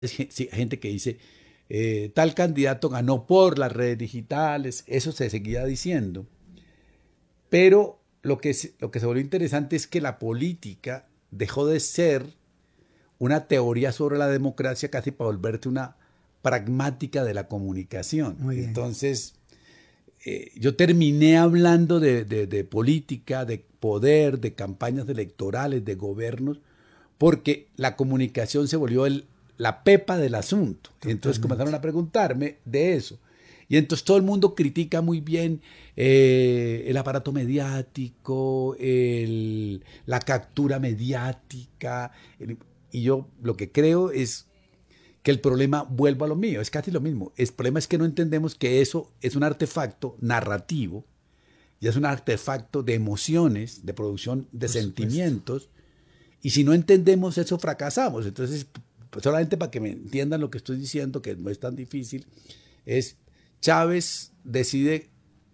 sí, gente que dice, tal candidato ganó por las redes digitales, eso se seguía diciendo. Pero lo que se volvió interesante es que la política dejó de ser una teoría sobre la democracia casi para volverse una pragmática de la comunicación. Muy bien. Entonces, yo terminé hablando de política, de poder, de campañas electorales, de gobiernos, porque la comunicación se volvió la pepa del asunto. Entonces comenzaron Totalmente. a preguntarme de eso. Y entonces todo el mundo critica muy bien el aparato mediático, la captura mediática. Y yo lo que creo es que el problema, vuelva a lo mío, es casi lo mismo. El problema es que no entendemos que eso es un artefacto narrativo y es un artefacto de emociones, de producción de Por supuesto. sentimientos, y si no entendemos eso, fracasamos. Entonces, pues solamente para que me entiendan lo que estoy diciendo, que no es tan difícil, es Chávez decide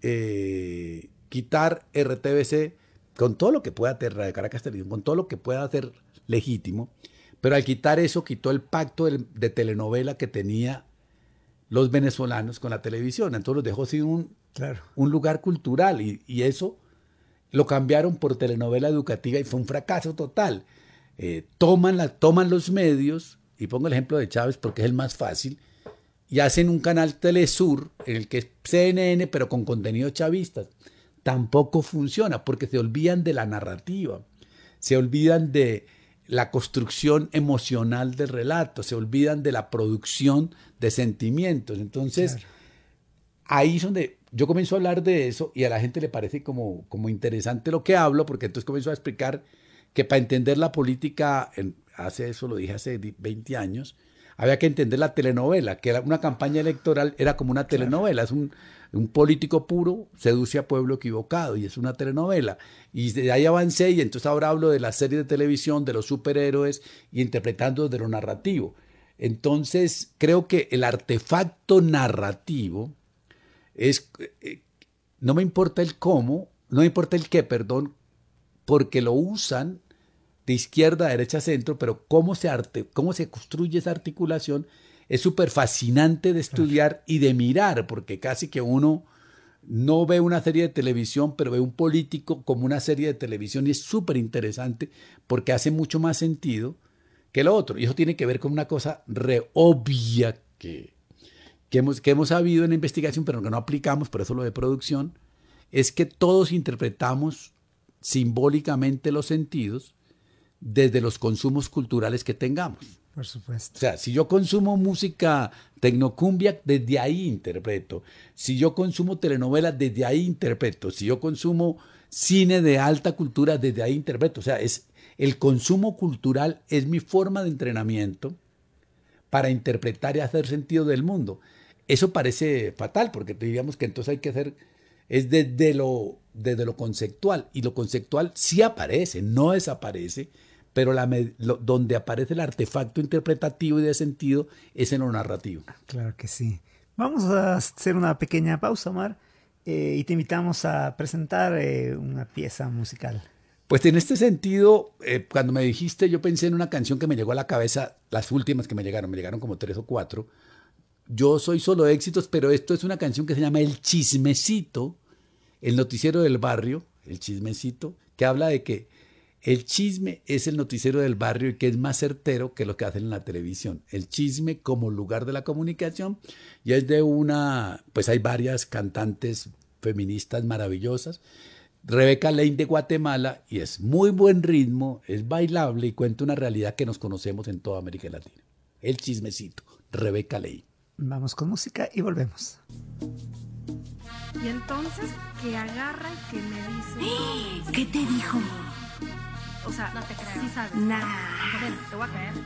quitar RTBC con todo lo que pueda hacer Radio Caracas Televisión, con todo lo que pueda hacer legítimo, pero al quitar eso, quitó el pacto de telenovela que tenía los venezolanos con la televisión. Entonces los dejó sin Claro. un lugar cultural y eso lo cambiaron por telenovela educativa y fue un fracaso total. Toman los medios, y pongo el ejemplo de Chávez porque es el más fácil, y hacen un canal Telesur en el que es CNN pero con contenido chavistas. Tampoco funciona porque se olvidan de la narrativa, se olvidan de la construcción emocional del relato, se olvidan de la producción de sentimientos. Entonces, Claro. ahí es donde yo comienzo a hablar de eso y a la gente le parece como interesante lo que hablo, porque entonces comienzo a explicar que para entender la política, hace eso lo dije hace 20 años, había que entender la telenovela, que una campaña electoral era como una Claro. telenovela, es un político puro seduce a pueblo equivocado y es una telenovela. Y de ahí avancé y entonces ahora hablo de la serie de televisión, de los superhéroes y interpretando de lo narrativo. Entonces creo que el artefacto narrativo es, no me importa el cómo, no me importa el qué, perdón, porque lo usan de izquierda a derecha a centro, pero cómo se construye esa articulación es súper fascinante de Claro. estudiar y de mirar, porque casi que uno no ve una serie de televisión, pero ve un político como una serie de televisión y es súper interesante porque hace mucho más sentido que lo otro. Y eso tiene que ver con una cosa re obvia que hemos sabido en la investigación, pero que no aplicamos, por eso lo de producción, es que todos interpretamos simbólicamente los sentidos desde los consumos culturales que tengamos. Por O supuesto. sea, si yo consumo música tecnocumbia, desde ahí interpreto. Si yo consumo telenovelas, desde ahí interpreto. Si yo consumo cine de alta cultura, desde ahí interpreto. O sea, el consumo cultural es mi forma de entrenamiento para interpretar y hacer sentido del mundo. Eso parece fatal, porque diríamos que entonces hay que hacer, es desde lo conceptual, y lo conceptual sí aparece, no desaparece, pero donde aparece el artefacto interpretativo y de sentido es en lo narrativo. Claro que sí. Vamos a hacer una pequeña pausa, Omar, y te invitamos a presentar una pieza musical. Pues en este sentido, cuando me dijiste, yo pensé en una canción que me llegó a la cabeza, las últimas que me llegaron como tres o cuatro. Yo soy solo éxitos, pero esto es una canción que se llama El Chismecito, el noticiero del barrio, el chismecito, que habla de que el chisme es el noticiero del barrio y que es más certero que lo que hacen en la televisión. El chisme como lugar de la comunicación y es pues hay varias cantantes feministas maravillosas. Rebeca Lane de Guatemala y es muy buen ritmo, es bailable y cuenta una realidad que nos conocemos en toda América Latina. El chismecito, Rebeca Lane. Vamos con música y volvemos. Y entonces que agarra y que me dice, ¿Qué te dijo? o sea, no te creo. Sí sabes. Nah. A ver, te voy a caer.